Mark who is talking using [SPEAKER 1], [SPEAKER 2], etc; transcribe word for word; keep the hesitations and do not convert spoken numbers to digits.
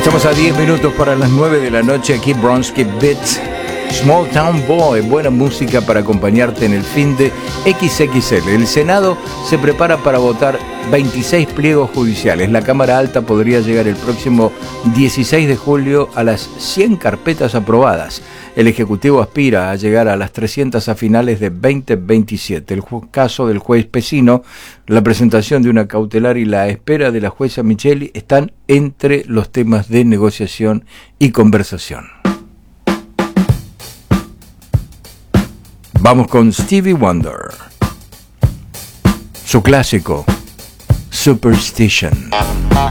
[SPEAKER 1] Estamos a diez minutos para las nueve de la noche, aquí Bronski Beats, Small Town Boy, buena música para acompañarte en el fin de equis equis ele. El Senado se prepara para votar veintiséis pliegos judiciales. La Cámara Alta podría llegar el próximo dieciséis de julio a las cien carpetas aprobadas. El Ejecutivo aspira a llegar a las trescientas a finales de veinte veintisiete. El caso del juez Pesino, la presentación de una cautelar y la espera de la jueza Micheli están entre los temas de negociación y conversación. Vamos con Stevie Wonder, su clásico Superstition.